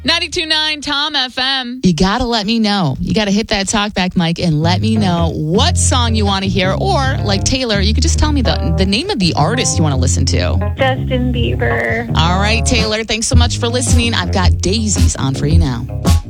92.9 Tom FM. You got to let me know. You got to hit that talkback mic and let me know what song you want to hear. Or, like Taylor, you could just tell me the name of the artist you want to listen to. Justin Bieber. All right, Taylor, thanks so much for listening. I've got Daisies on for you now.